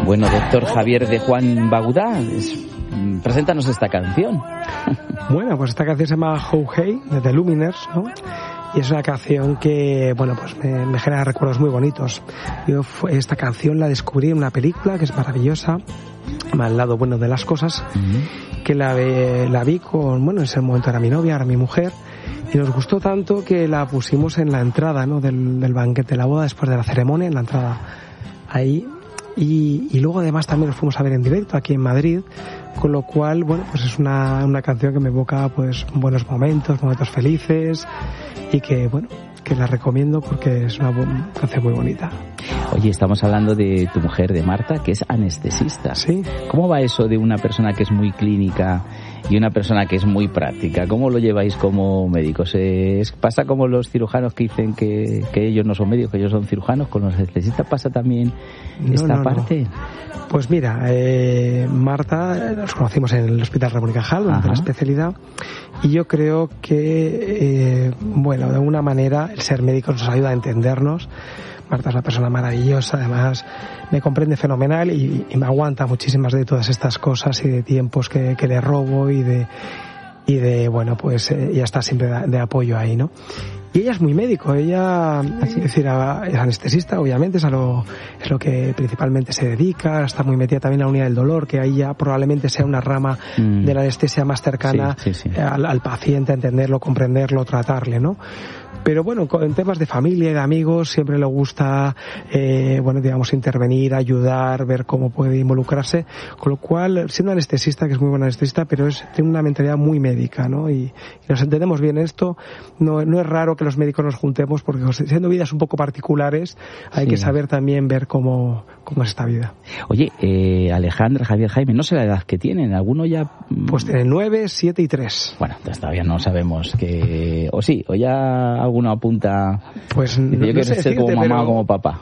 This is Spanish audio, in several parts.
Bueno, doctor Javier de Juan Bagudá, preséntanos esta canción. Bueno, pues esta canción se llama How Hey, de The Lumineers, ¿no? Y es una canción que, bueno, pues me genera recuerdos muy bonitos. Yo esta canción la descubrí en una película que es maravillosa, Al lado bueno de las cosas, que la vi con, bueno, en ese momento era mi novia, era mi mujer, y nos gustó tanto que la pusimos en la entrada, ¿no? del banquete de la boda, después de la ceremonia, en la entrada ahí. Y luego además también nos fuimos a ver en directo aquí en Madrid, con lo cual, bueno, pues es una canción que me evoca pues buenos momentos felices, y que, bueno, que la recomiendo porque es una canción muy bonita. Oye, estamos hablando de tu mujer, de Marta, que es anestesista. Sí. ¿Cómo va eso de una persona que es muy clínica y una persona que es muy práctica? ¿Cómo lo lleváis como médicos? ¿Pasa como los cirujanos que dicen que ellos no son médicos, que ellos son cirujanos? ¿Con los anestesistas pasa también esta parte? No. Pues mira, Marta, nos conocimos en el Hospital Ramón y Cajal, durante la especialidad, y yo creo que, bueno, de alguna manera el ser médico nos ayuda a entendernos. Marta es una persona maravillosa, además me comprende fenomenal y me aguanta muchísimas de todas estas cosas y de tiempos que le robo y de bueno, pues ella está siempre de apoyo ahí, ¿no? Y ella es muy médico, ella es decir, es anestesista, obviamente, es lo que principalmente se dedica, está muy metida también en la unidad del dolor, que ahí ya probablemente sea una rama de la anestesia más cercana al paciente, a entenderlo, comprenderlo, tratarle, ¿no? Pero bueno, en temas de familia y de amigos siempre le gusta, bueno, digamos, intervenir, ayudar, ver cómo puede involucrarse, con lo cual, siendo anestesista, que es muy buena anestesista, pero tiene una mentalidad muy médica, ¿no? Y nos entendemos bien esto, no es raro que los médicos nos juntemos, porque siendo vidas un poco particulares, hay que saber también ver cómo es esta vida. Oye, Alejandra, Javier, Jaime, no sé la edad que tienen, ¿alguno ya? Pues tienen 9, 7 y 3. Bueno, entonces todavía no sabemos que, o sí, o ya alguno apunta, pues yo quiero ser como mamá o como papá,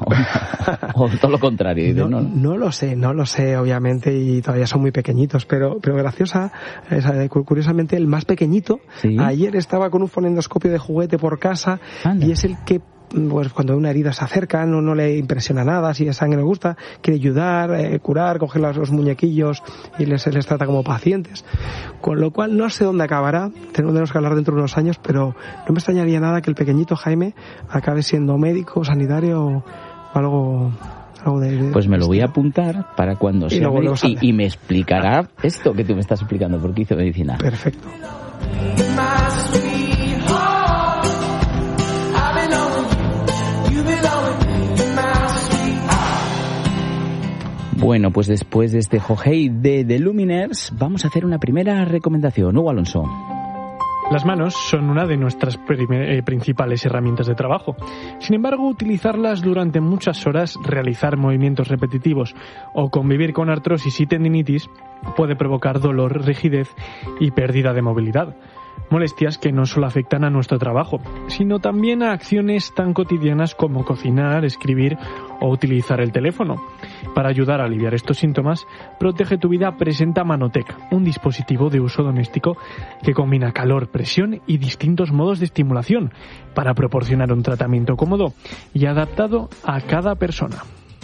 o todo lo contrario. No lo sé, obviamente, y todavía son muy pequeñitos, pero curiosamente el más pequeñito, ayer estaba con un fonendoscopio de juguete por casa. Anda. Y es el que, pues, cuando una herida se acerca, no le impresiona nada, si la sangre le gusta, quiere ayudar, curar, coger los muñequillos y les trata como pacientes. Con lo cual no sé dónde acabará, tenemos que hablar dentro de unos años, pero no me extrañaría nada que el pequeñito Jaime acabe siendo médico, sanitario o algo de pues me lo voy a apuntar para cuando sea médico y me explicará esto que tú me estás explicando, porque hizo medicina. Perfecto. Bueno, pues después de este Hohei de The Lumineers, vamos a hacer una primera recomendación. Hugo Alonso. Las manos son una de nuestras principales herramientas de trabajo. Sin embargo, utilizarlas durante muchas horas, realizar movimientos repetitivos o convivir con artrosis y tendinitis puede provocar dolor, rigidez y pérdida de movilidad. Molestias que no solo afectan a nuestro trabajo, sino también a acciones tan cotidianas como cocinar, escribir o utilizar el teléfono. Para ayudar a aliviar estos síntomas, Protege tu Vida presenta Manotec, un dispositivo de uso doméstico que combina calor, presión y distintos modos de estimulación para proporcionar un tratamiento cómodo y adaptado a cada persona.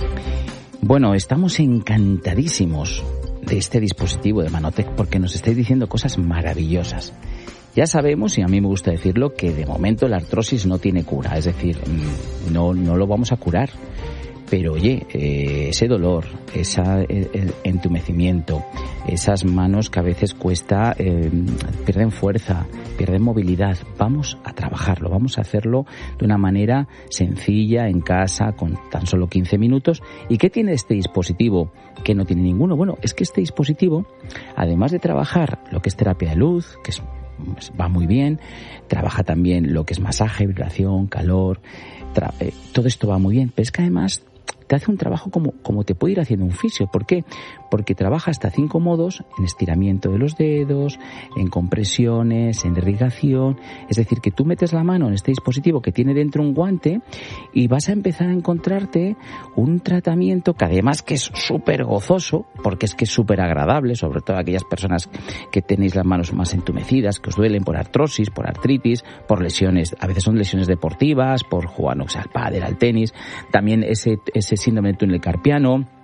Bueno, estamos encantadísimos de este dispositivo de Manotec porque nos estáis diciendo cosas maravillosas. Ya sabemos, y a mí me gusta decirlo, que de momento la artrosis no tiene cura, es decir, no lo vamos a curar. Pero oye, ese dolor, ese entumecimiento, esas manos que a veces cuesta, pierden fuerza, pierden movilidad, vamos a trabajarlo, vamos a hacerlo de una manera sencilla, en casa, con tan solo 15 minutos. ¿Y qué tiene este dispositivo que no tiene ninguno? Bueno, es que este dispositivo, además de trabajar lo que es terapia de luz, que va muy bien, trabaja también lo que es masaje, vibración, calor, todo esto va muy bien, pero es que además te hace un trabajo como te puede ir haciendo un fisio. ¿Por qué? Porque trabaja hasta 5 modos, en estiramiento de los dedos, en compresiones, en irrigación. Es decir, que tú metes la mano en este dispositivo que tiene dentro un guante y vas a empezar a encontrarte un tratamiento que además que es súper gozoso, porque es que es súper agradable, sobre todo aquellas personas que tenéis las manos más entumecidas, que os duelen por artrosis, por artritis, por lesiones, a veces son lesiones deportivas, por jugar, no sé, al pádel, al tenis, también ese síndrome de túnel carpiano.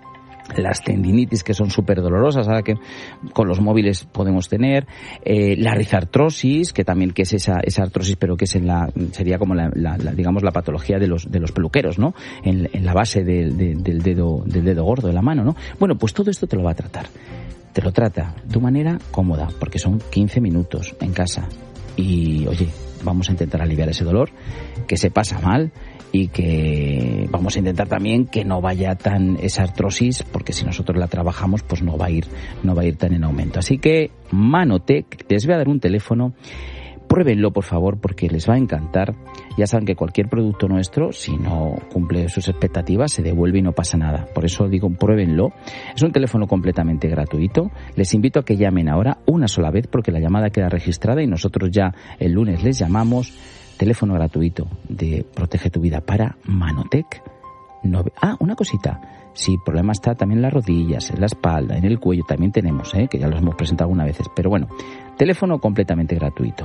las tendinitis, que son súper dolorosas, ahora que con los móviles podemos tener, la rizartrosis, que también que es esa artrosis, pero que es sería como digamos la patología de los peluqueros, ¿no? En la base del dedo gordo de la mano, ¿no? Bueno, pues todo esto te lo va a tratar. Te lo trata de manera cómoda, porque son 15 minutos en casa. Y, oye, vamos a intentar aliviar ese dolor, que se pasa mal, y que vamos a intentar también que no vaya tan esa artrosis, porque si nosotros la trabajamos, pues no va a ir tan en aumento. Así que Manotec, les voy a dar un teléfono, pruébenlo por favor, porque les va a encantar. Ya saben que cualquier producto nuestro, si no cumple sus expectativas, se devuelve y no pasa nada. Por eso digo, pruébenlo. Es un teléfono completamente gratuito. Les invito a que llamen ahora una sola vez, porque la llamada queda registrada y nosotros ya el lunes les llamamos. Teléfono gratuito de Protege tu Vida para Manotec. Una cosita. Si el problema está también en las rodillas, en la espalda, en el cuello, también tenemos, que ya los hemos presentado algunas veces. Pero bueno, teléfono completamente gratuito.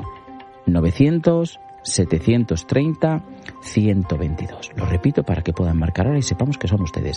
900-730-122. Lo repito para que puedan marcar ahora y sepamos que son ustedes.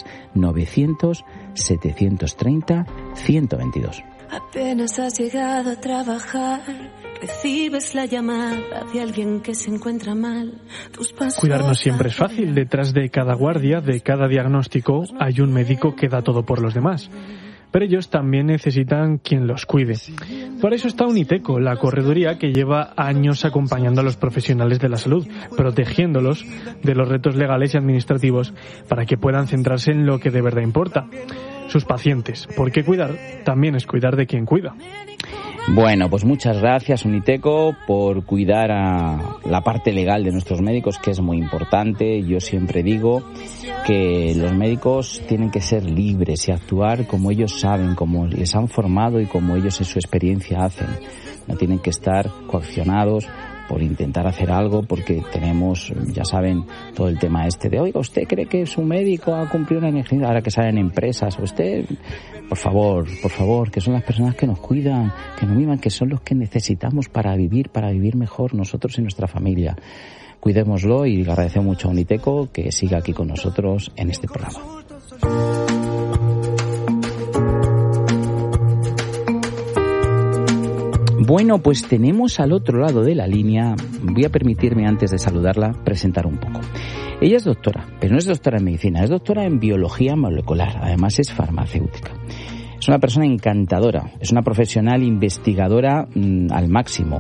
900-730-122. Apenas has llegado a trabajar, recibes la llamada de alguien que se encuentra mal. Cuidarnos siempre es fácil. Detrás de cada guardia, de cada diagnóstico, hay un médico que da todo por los demás. Pero ellos también necesitan quien los cuide. Para eso está Uniteco, la correduría que lleva años acompañando a los profesionales de la salud, protegiéndolos de los retos legales y administrativos para que puedan centrarse en lo que de verdad importa, sus pacientes, porque cuidar también es cuidar de quien cuida. Bueno, pues muchas gracias Uniteco por cuidar a la parte legal de nuestros médicos, que es muy importante. Yo siempre digo que los médicos tienen que ser libres y actuar como ellos saben, como les han formado y como ellos en su experiencia hacen. No tienen que estar coaccionados por intentar hacer algo, porque tenemos, ya saben, todo el tema de, oiga, ¿usted cree que su médico ha cumplido una necesidad? Ahora que salen empresas, usted, por favor, que son las personas que nos cuidan, que nos miman, que son los que necesitamos para vivir mejor nosotros y nuestra familia. Cuidémoslo y agradecemos mucho a Uniteco que siga aquí con nosotros en este programa. Bueno, pues tenemos al otro lado de la línea, voy a permitirme antes de saludarla presentar un poco. Ella es doctora, pero no es doctora en medicina, es doctora en biología molecular, además es farmacéutica. Es una persona encantadora, es una profesional investigadora al máximo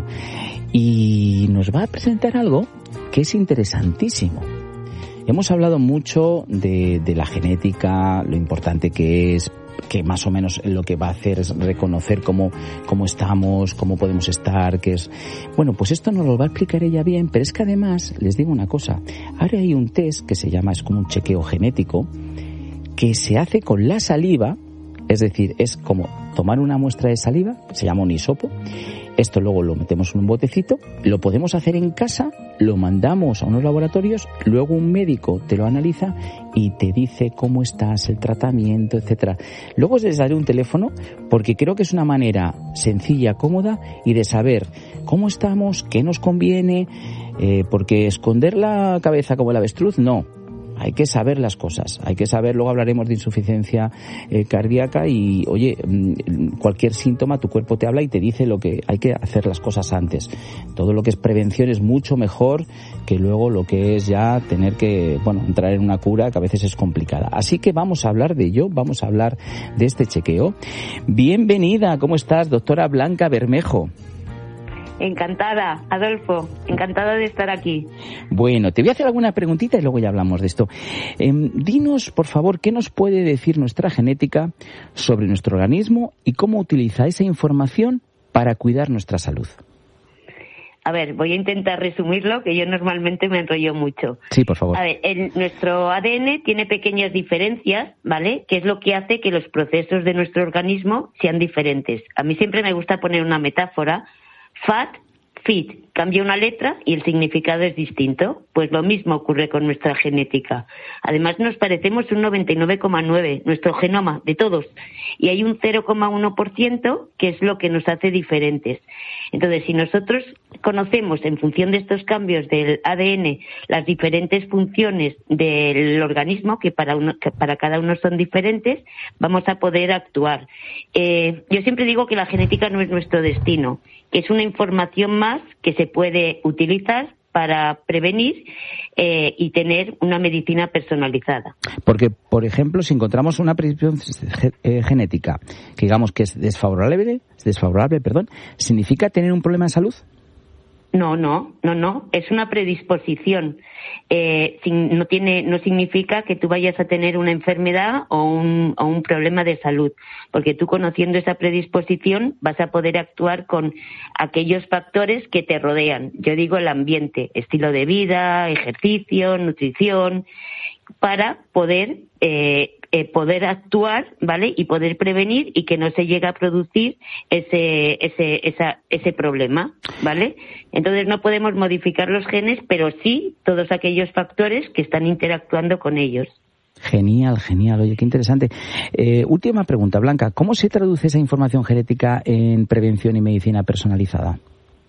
y nos va a presentar algo que es interesantísimo. Hemos hablado mucho de la genética, lo importante que es, que más o menos lo que va a hacer es reconocer cómo estamos, cómo podemos estar, que es... Bueno, pues esto nos lo va a explicar ella bien, pero es que además, les digo una cosa, ahora hay un test que se llama, es como un chequeo genético, que se hace con la saliva, es decir, es como tomar una muestra de saliva, se llama un hisopo, esto luego lo metemos en un botecito, lo podemos hacer en casa, lo mandamos a unos laboratorios, luego un médico te lo analiza y te dice cómo estás, el tratamiento, etcétera. Luego les daré un teléfono porque creo que es una manera sencilla, cómoda y de saber cómo estamos, qué nos conviene, porque esconder la cabeza como el avestruz, no. Hay que saber las cosas, hay que saber, luego hablaremos de insuficiencia cardíaca y, oye, cualquier síntoma, tu cuerpo te habla y te dice lo que hay que hacer las cosas antes. Todo lo que es prevención es mucho mejor que luego lo que es ya tener que, entrar en una cura que a veces es complicada. Así que vamos a hablar de ello, vamos a hablar de este chequeo. Bienvenida, ¿cómo estás, doctora Blanca Bermejo? Encantada, Adolfo, encantada de estar aquí. Bueno, te voy a hacer alguna preguntita y luego ya hablamos de esto. Dinos, por favor, ¿qué nos puede decir nuestra genética sobre nuestro organismo y cómo utiliza esa información para cuidar nuestra salud? A ver, voy a intentar resumirlo, que yo normalmente me enrollo mucho. Sí, por favor. A ver, nuestro ADN tiene pequeñas diferencias, ¿vale? Que es lo que hace que los procesos de nuestro organismo sean diferentes. A mí siempre me gusta poner una metáfora. Fat, fit, cambia una letra y el significado es distinto. Pues lo mismo ocurre con nuestra genética. Además nos parecemos un 99,9%, nuestro genoma, de todos. Y hay un 0,1% que es lo que nos hace diferentes. Entonces, si nosotros conocemos en función de estos cambios del ADN las diferentes funciones del organismo, que para cada uno son diferentes, vamos a poder actuar. Yo siempre digo que la genética no es nuestro destino, que es una información más que se puede utilizar para prevenir y tener una medicina personalizada. Porque, por ejemplo, si encontramos una predisposición genética que digamos que es desfavorable, ¿significa tener un problema de salud? No, es una predisposición. No significa que tú vayas a tener una enfermedad o un problema de salud, porque tú, conociendo esa predisposición, vas a poder actuar con aquellos factores que te rodean. Yo digo el ambiente, estilo de vida, ejercicio, nutrición, para poder actuar, ¿vale? Y poder prevenir y que no se llegue a producir ese problema, ¿vale? Entonces no podemos modificar los genes, pero sí todos aquellos factores que están interactuando con ellos. Genial. Oye, qué interesante. Última pregunta, Blanca. ¿Cómo se traduce esa información genética en prevención y medicina personalizada?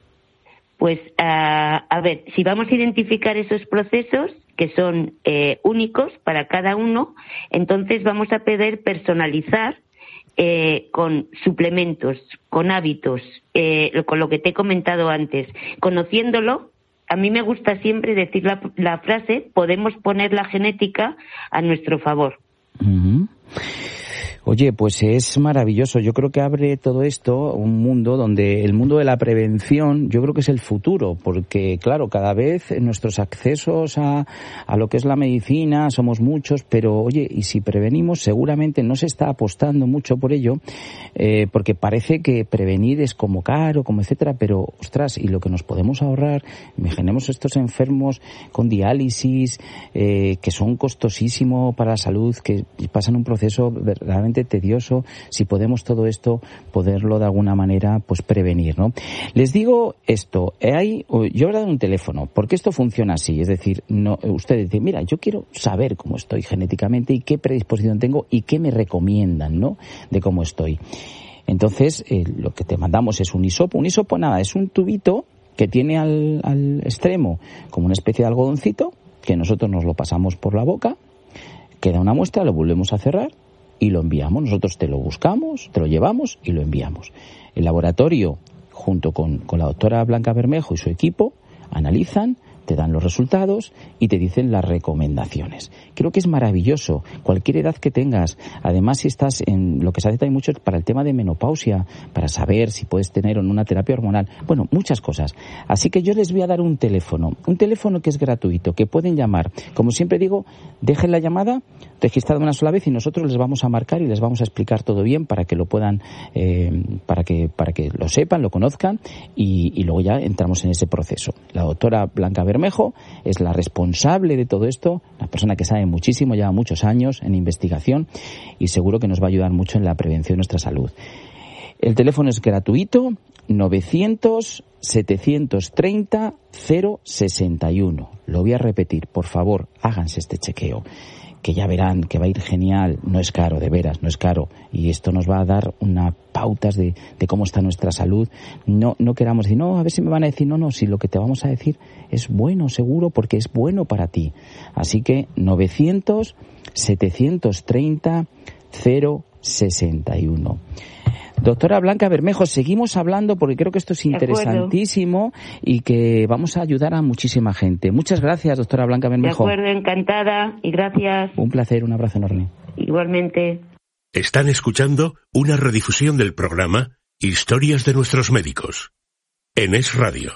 Pues, a ver, si vamos a identificar esos procesos que son únicos para cada uno, entonces vamos a poder personalizar con suplementos, con hábitos, con lo que te he comentado antes. Conociéndolo, a mí me gusta siempre decir la frase: podemos poner la genética a nuestro favor. Uh-huh. Oye, pues es maravilloso. Yo creo que abre todo esto un mundo donde el mundo de la prevención, yo creo que es el futuro, porque claro, cada vez nuestros accesos a lo que es la medicina somos muchos, pero oye, y si prevenimos, seguramente no se está apostando mucho por ello, porque parece que prevenir es como caro, como etcétera, pero ostras, y lo que nos podemos ahorrar, imaginemos estos enfermos con diálisis, que son costosísimos para la salud, que pasan un proceso verdaderamente tedioso, si podemos todo esto poderlo de alguna manera pues prevenir, ¿no? Les digo esto, yo he dado un teléfono, porque esto funciona así, es decir, no, usted dice, mira, yo quiero saber cómo estoy genéticamente y qué predisposición tengo y qué me recomiendan, ¿no?, de cómo estoy. Entonces, lo que te mandamos es un hisopo. Un hisopo, nada, es un tubito que tiene al extremo como una especie de algodoncito, que nosotros nos lo pasamos por la boca, queda una muestra, lo volvemos a cerrar y lo enviamos. Nosotros te lo buscamos, te lo llevamos y lo enviamos. El laboratorio, junto con la doctora Blanca Bermejo y su equipo, analizan, te dan los resultados y te dicen las recomendaciones. Creo que es maravilloso, cualquier edad que tengas. Además, si estás en lo que se hace también mucho para el tema de menopausia, para saber si puedes tener o no una terapia hormonal, bueno, muchas cosas. Así que yo les voy a dar un teléfono que es gratuito, que pueden llamar. Como siempre digo, dejen la llamada registrada una sola vez y nosotros les vamos a marcar y les vamos a explicar todo bien para que lo puedan, para que lo sepan, lo conozcan y luego ya entramos en ese proceso. La doctora Blanca Bermejo es la responsable de todo esto, una persona que sabe muchísimo, lleva muchos años en investigación y seguro que nos va a ayudar mucho en la prevención de nuestra salud. El teléfono es gratuito, 900-730-061. Lo voy a repetir, por favor, háganse este chequeo, que ya verán que va a ir genial. No es caro, de veras, no es caro. Y esto nos va a dar unas pautas de cómo está nuestra salud. No queramos decir, no, a ver si me van a decir, no, si lo que te vamos a decir es bueno, seguro, porque es bueno para ti. Así que 900-730-061. Doctora Blanca Bermejo, seguimos hablando porque creo que esto es interesantísimo y que vamos a ayudar a muchísima gente. Muchas gracias, doctora Blanca Bermejo. De acuerdo, encantada y gracias. Un placer, un abrazo enorme. Igualmente. Están escuchando una redifusión del programa Historias de nuestros médicos en Es Radio.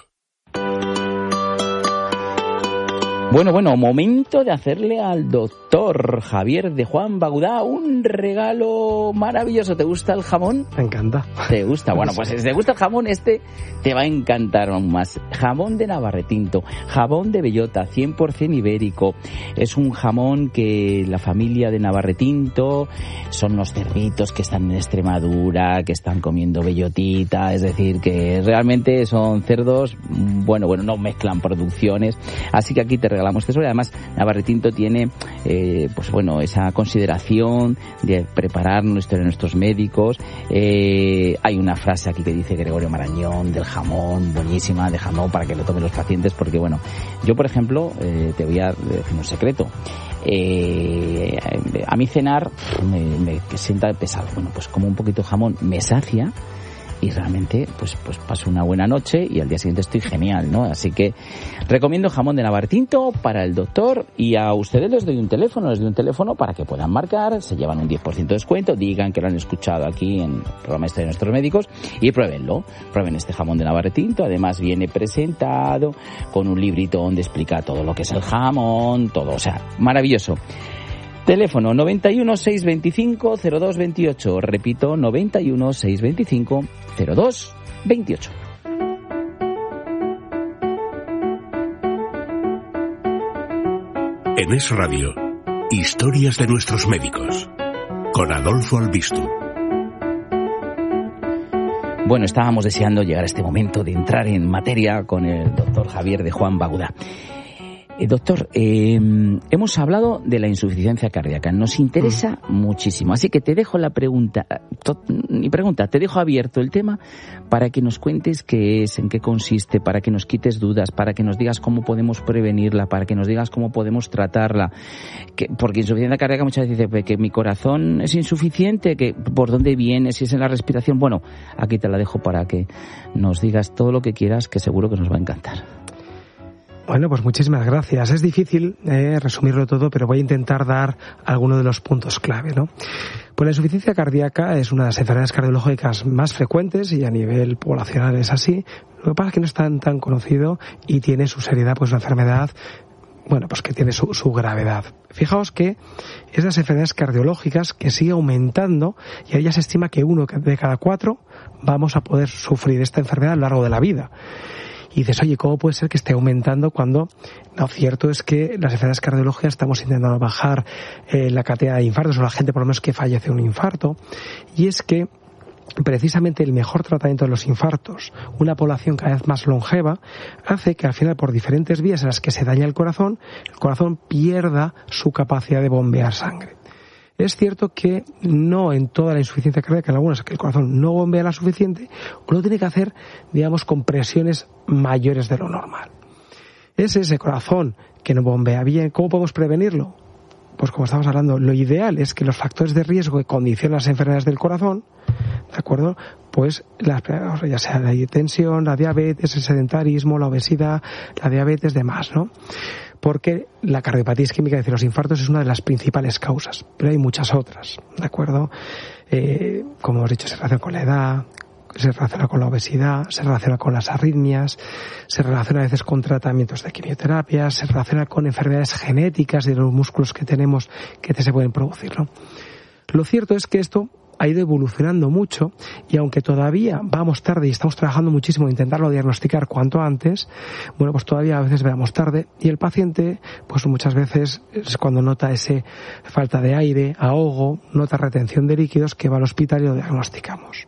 Bueno, momento de hacerle al doctor Javier de Juan Bagudá un regalo maravilloso. ¿Te gusta el jamón? Me encanta. ¿Te gusta? Bueno, pues si te gusta el jamón, te va a encantar aún más. Jamón de Navarretinto, jamón de bellota, 100% ibérico. Es un jamón que la familia de Navarretinto son los cerditos que están en Extremadura, que están comiendo bellotita, es decir, que realmente son cerdos, bueno, no mezclan producciones. Así que aquí te regalamos eso y además Navarretinto tiene pues bueno, esa consideración de preparar nuestros médicos. Hay una frase aquí que dice Gregorio Marañón del jamón, buenísima, de jamón para que lo tomen los pacientes, porque bueno, yo por ejemplo, te voy a decir un secreto. A mí cenar me sienta pesado. Bueno, pues como un poquito de jamón me sacia y realmente pues paso una buena noche y al día siguiente estoy genial, ¿no? Así que recomiendo jamón de Navartinto para el doctor, y a ustedes les doy un teléfono para que puedan marcar, se llevan un 10% de descuento, digan que lo han escuchado aquí en el programa de nuestros médicos y prueben este jamón de Navartinto. Además viene presentado con un librito donde explica todo lo que es el jamón, todo, o sea, maravilloso. Teléfono 91 625 0228. Repito, 91 625 0228. En Es Radio, historias de nuestros médicos, con Adolfo Albistur. Bueno, estábamos deseando llegar a este momento de entrar en materia con el doctor Javier de Juan Baguda. Doctor, hemos hablado de la insuficiencia cardíaca, nos interesa muchísimo, así que te dejo la pregunta, te dejo abierto el tema para que nos cuentes qué es, en qué consiste, para que nos quites dudas, para que nos digas cómo podemos prevenirla, para que nos digas cómo podemos tratarla, porque insuficiencia cardíaca muchas veces dice que mi corazón es insuficiente, que por dónde viene, si es en la respiración. Bueno, aquí te la dejo para que nos digas todo lo que quieras, que seguro que nos va a encantar. Bueno, pues muchísimas gracias. Es difícil resumirlo todo, pero voy a intentar dar algunos de los puntos clave, ¿no? Pues la insuficiencia cardíaca es una de las enfermedades cardiológicas más frecuentes y a nivel poblacional es así. Lo que pasa es que no es tan conocido y tiene su seriedad, pues una enfermedad, bueno, pues que tiene su gravedad. Fijaos que es de las enfermedades cardiológicas que sigue aumentando y ahí ya se estima que 1 de cada 4 vamos a poder sufrir esta enfermedad a lo largo de la vida. Y dices, oye, ¿cómo puede ser que esté aumentando cuando lo cierto es que las enfermedades cardiológicas estamos intentando bajar la cantidad de infartos, o la gente por lo menos que fallece de un infarto? Y es que precisamente el mejor tratamiento de los infartos, una población cada vez más longeva, hace que al final, por diferentes vías en las que se daña el corazón pierda su capacidad de bombear sangre. Es cierto que no en toda la insuficiencia cardíaca, en algunas que el corazón no bombea la suficiente, o lo tiene que hacer, digamos, con presiones mayores de lo normal. Es ese corazón que no bombea bien. ¿Cómo podemos prevenirlo? Pues como estamos hablando, lo ideal es que los factores de riesgo que condicionan las enfermedades del corazón, ¿de acuerdo? Pues ya sea la hipertensión, la diabetes, el sedentarismo, la obesidad, la diabetes, demás, ¿no? Porque la cardiopatía isquémica, es decir, los infartos, es una de las principales causas, pero hay muchas otras, ¿de acuerdo? Como hemos dicho, se relaciona con la edad, se relaciona con la obesidad, se relaciona con las arritmias, se relaciona a veces con tratamientos de quimioterapia, se relaciona con enfermedades genéticas de los músculos que tenemos que se pueden producir, ¿no? Lo cierto es que esto ha ido evolucionando mucho y aunque todavía vamos tarde y estamos trabajando muchísimo en intentarlo diagnosticar cuanto antes, bueno, pues todavía a veces vamos tarde y el paciente, pues muchas veces es cuando nota ese falta de aire, ahogo, nota retención de líquidos, que va al hospital y lo diagnosticamos.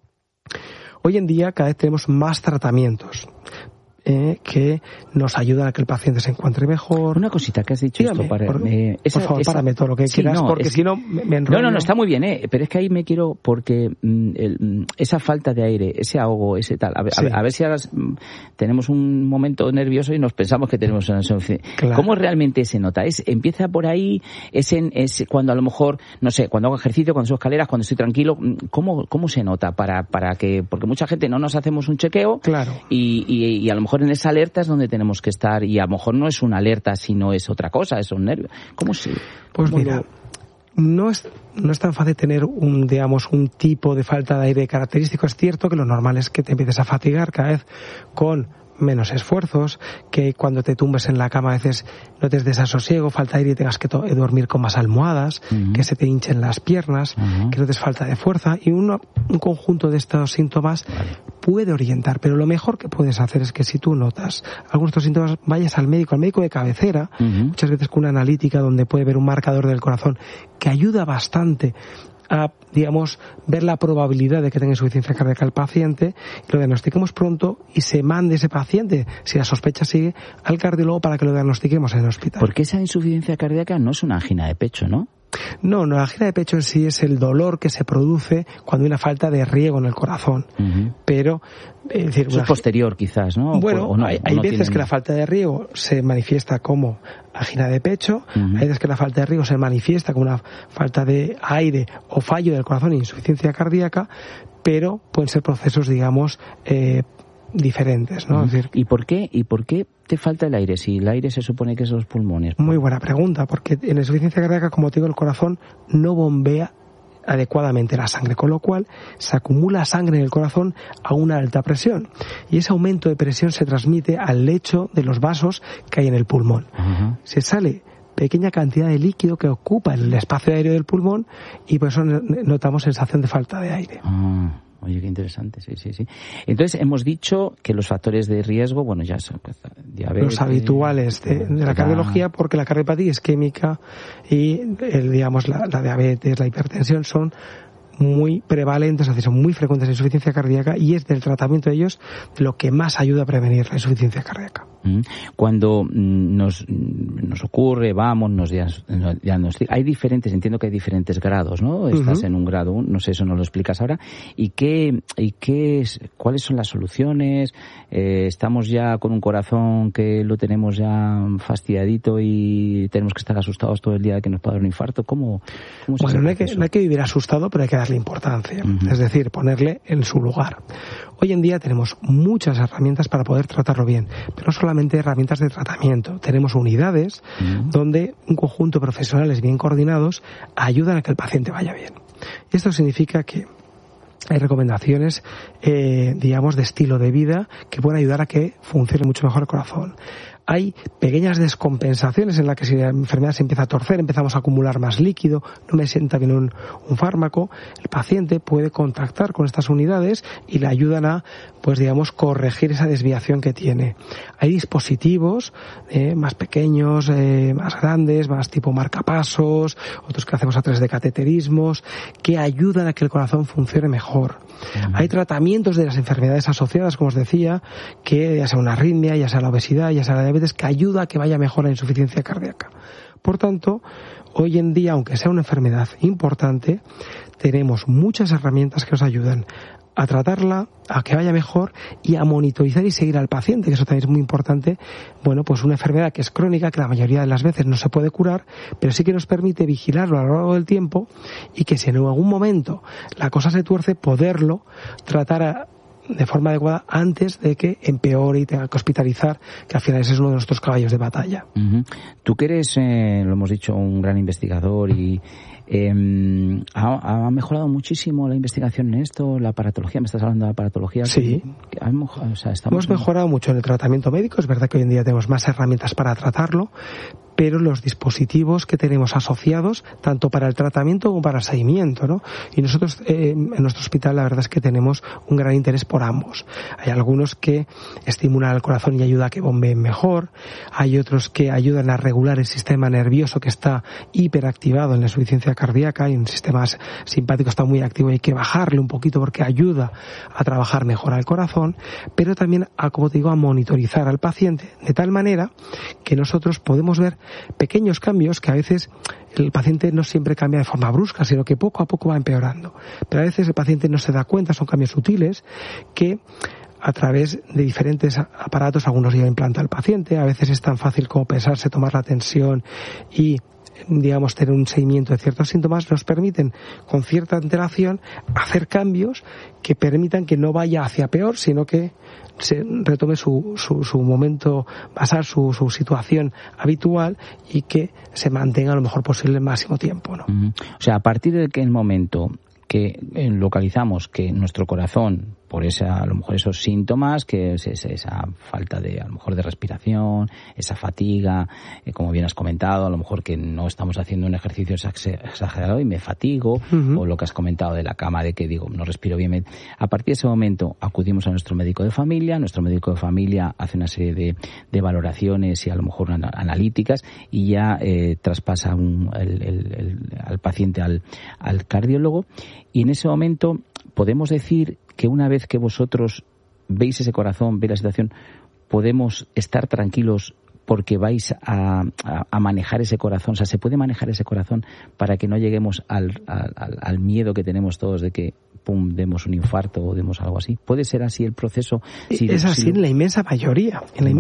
Hoy en día cada vez tenemos más tratamientos que nos ayudan a que el paciente se encuentre mejor. Una cosita que has dicho. Dígame, esto para, por favor, párame todo lo que quieras, porque si no me enrollo. No, está muy bien, pero es que ahí me quiero, porque esa falta de aire, ese ahogo, ese tal, a ver si ahora tenemos un momento nervioso y nos pensamos que tenemos una insuficiencia. Claro. ¿Cómo realmente se nota? ¿Empieza por ahí? ¿Es cuando a lo mejor, no sé, cuando hago ejercicio, cuando subo escaleras, cuando estoy tranquilo? ¿Cómo se nota? Para que, porque mucha gente no nos hacemos un chequeo. Claro. Y a lo mejor en esa alerta es donde tenemos que estar, y a lo mejor no es una alerta, sino es otra cosa, es un nervio. ¿Cómo se...? Pues mira, no es tan fácil tener un tipo de falta de aire característico. Es cierto que lo normal es que te empieces a fatigar cada vez con menos esfuerzos, que cuando te tumbes en la cama a veces notes desasosiego, falta de aire y tengas que dormir con más almohadas, que se te hinchen las piernas, que notes falta de fuerza, y un conjunto de estos síntomas puede orientar, pero lo mejor que puedes hacer es que si tú notas algunos de estos síntomas, vayas al médico de cabecera, muchas veces con una analítica donde puede ver un marcador del corazón que ayuda bastante a, digamos, ver la probabilidad de que tenga insuficiencia cardíaca el paciente, lo diagnostiquemos pronto y se mande ese paciente, si la sospecha sigue, al cardiólogo para que lo diagnostiquemos en el hospital. Porque esa insuficiencia cardíaca no es una angina de pecho, ¿no? No, la angina de pecho en sí es el dolor que se produce cuando hay una falta de riego en el corazón. Pero, es decir, eso es posterior quizás, ¿no? Bueno, hay veces que la falta de riego se manifiesta como angina de pecho, hay veces que la falta de riego se manifiesta como una falta de aire o fallo del corazón e insuficiencia cardíaca, pero pueden ser procesos, digamos, diferentes, ¿no? Es decir, ¿Y por qué te falta el aire si el aire se supone que es los pulmones? Muy buena pregunta, porque en la insuficiencia cardíaca, como te digo, el corazón no bombea adecuadamente la sangre, con lo cual se acumula sangre en el corazón a una alta presión y ese aumento de presión se transmite al lecho de los vasos que hay en el pulmón. Se sale pequeña cantidad de líquido que ocupa el espacio aéreo del pulmón y por eso notamos sensación de falta de aire. Oye, qué interesante, sí. Entonces, hemos dicho que los factores de riesgo, bueno, ya son diabetes... Los habituales de la cardiología, porque la cardiopatía isquémica y, digamos, la diabetes, la hipertensión son muy prevalentes, es decir, son muy frecuentes en insuficiencia cardíaca y es del tratamiento de ellos lo que más ayuda a prevenir la insuficiencia cardíaca. Cuando nos ocurre, vamos, nos diagnostica, hay diferentes, entiendo que hay diferentes grados, ¿no? Estás en un grado, no sé, eso nos lo explicas ahora. ¿Cuáles son las soluciones? ¿Estamos ya con un corazón que lo tenemos ya fastidiadito y tenemos que estar asustados todo el día de que nos pueda dar un infarto? ¿Cómo bueno, no hay que vivir asustado, pero hay que darle importancia, es decir, ponerle en su lugar. Hoy en día tenemos muchas herramientas para poder tratarlo bien, pero no solamente herramientas de tratamiento. Tenemos unidades donde un conjunto de profesionales bien coordinados ayudan a que el paciente vaya bien. Y esto significa que hay recomendaciones, digamos, de estilo de vida que pueden ayudar a que funcione mucho mejor el corazón. Hay pequeñas descompensaciones en las que si la enfermedad se empieza a torcer, empezamos a acumular más líquido, no me sienta bien un fármaco, el paciente puede contactar con estas unidades y le ayudan a, pues digamos, corregir esa desviación que tiene. Hay dispositivos más pequeños, más grandes, más tipo marcapasos, otros que hacemos a través de cateterismos, que ayudan a que el corazón funcione mejor. Hay tratamientos de las enfermedades asociadas, como os decía, que ya sea una arritmia, ya sea la obesidad, ya sea la diabetes, que ayuda a que vaya mejor la insuficiencia cardíaca. Por tanto, hoy en día, aunque sea una enfermedad importante, tenemos muchas herramientas que nos ayudan a tratarla, a que vaya mejor y a monitorizar y seguir al paciente, que eso también es muy importante. Bueno, pues una enfermedad que es crónica, que la mayoría de las veces no se puede curar, pero sí que nos permite vigilarlo a lo largo del tiempo y que si en algún momento la cosa se tuerce, poderlo tratar de forma adecuada antes de que empeore y tenga que hospitalizar, que al final ese es uno de nuestros caballos de batalla. Tú que eres, lo hemos dicho, un gran investigador y ha mejorado muchísimo la investigación en esto, la aparatología, me estás hablando de la aparatología. Sí. Hemos mejorado mucho en el tratamiento médico, es verdad que hoy en día tenemos más herramientas para tratarlo, pero los dispositivos que tenemos asociados, tanto para el tratamiento como para el seguimiento, ¿no? Y nosotros en nuestro hospital la verdad es que tenemos un gran interés por ambos. Hay algunos que estimulan al corazón y ayudan a que bombeen mejor, hay otros que ayudan a regular el sistema nervioso que está hiperactivado en la insuficiencia cardíaca, y un sistema simpático está muy activo y hay que bajarle un poquito porque ayuda a trabajar mejor al corazón, pero también como te digo, a monitorizar al paciente de tal manera que nosotros podemos ver pequeños cambios que a veces el paciente no siempre cambia de forma brusca, sino que poco a poco va empeorando. Pero a veces el paciente no se da cuenta, son cambios sutiles que a través de diferentes aparatos, algunos ya implanta el paciente, a veces es tan fácil como pesarse, tomar la tensión y digamos tener un seguimiento de ciertos síntomas, nos permiten con cierta antelación hacer cambios que permitan que no vaya hacia peor, sino que se retome su momento basal, su situación habitual y que se mantenga lo mejor posible el máximo tiempo, ¿no? O sea, a partir del momento que localizamos que nuestro corazón por esa, a lo mejor esos síntomas, que es esa falta de, a lo mejor, de respiración, esa fatiga, como bien has comentado, a lo mejor que no estamos haciendo un ejercicio exagerado y me fatigo, o lo que has comentado de la cama, de que digo, no respiro bien. A partir de ese momento acudimos a nuestro médico de familia hace una serie de valoraciones y a lo mejor analíticas, y ya traspasa al paciente al cardiólogo, y en ese momento podemos decir que una vez que vosotros veis ese corazón, veis la situación, podemos estar tranquilos porque vais a manejar ese corazón. O sea, se puede manejar ese corazón para que no lleguemos al miedo que tenemos todos de que demos un infarto o demos algo así. ¿Puede ser así el proceso? Es así en la inmensa mayoría,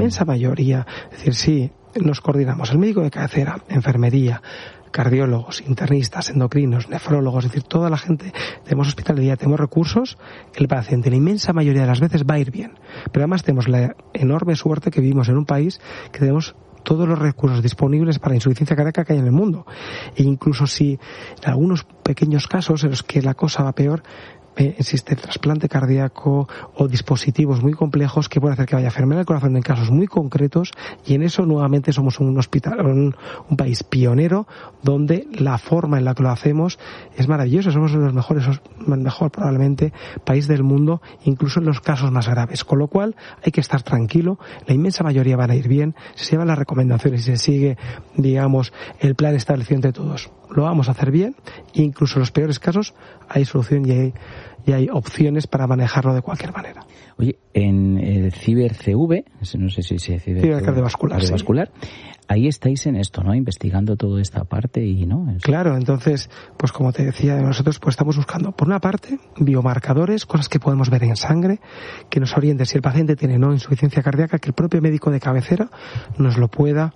Es decir, sí, nos coordinamos el médico de cabecera, enfermería, cardiólogos, internistas, endocrinos, nefrólogos, es decir, toda la gente. Tenemos hospital de día, tenemos recursos, el paciente la inmensa mayoría de las veces va a ir bien. Pero además tenemos la enorme suerte que vivimos en un país que tenemos todos los recursos disponibles para la insuficiencia cardíaca que hay en el mundo. E incluso si en algunos pequeños casos en los que la cosa va peor, existe el trasplante cardíaco o dispositivos muy complejos que pueden hacer que vaya a enfermar el corazón en casos muy concretos, y en eso nuevamente somos un un país pionero donde la forma en la que lo hacemos es maravillosa. Somos uno de los mejores, el mejor probablemente país del mundo, incluso en los casos más graves, con lo cual hay que estar tranquilo. La inmensa mayoría van a ir bien, se llevan las recomendaciones y se sigue, digamos, el plan establecido entre todos. Lo vamos a hacer bien, e incluso en los peores casos hay solución y hay opciones para manejarlo de cualquier manera. Oye, en el CiberCV, no sé si se cibercardiovascular, sí. Ahí estáis en esto, ¿no? Investigando toda esta parte y no. Claro, entonces, pues como te decía, nosotros pues estamos buscando, por una parte, biomarcadores, cosas que podemos ver en sangre, que nos orienten si el paciente tiene no insuficiencia cardíaca, que el propio médico de cabecera nos lo pueda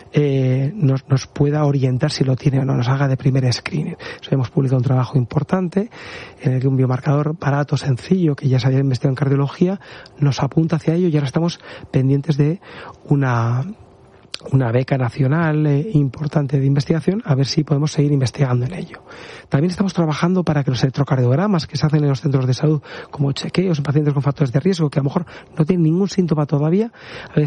nos pueda orientar si lo tiene o no, nos haga de primer screening. Hemos publicado un trabajo importante en el que un biomarcador barato, sencillo, que ya se había investigado en cardiología, nos apunta hacia ello, y ahora estamos pendientes de una beca nacional importante de investigación, a ver si podemos seguir investigando en ello. También estamos trabajando para que los electrocardiogramas que se hacen en los centros de salud como chequeos en pacientes con factores de riesgo que a lo mejor no tienen ningún síntoma todavía, a ver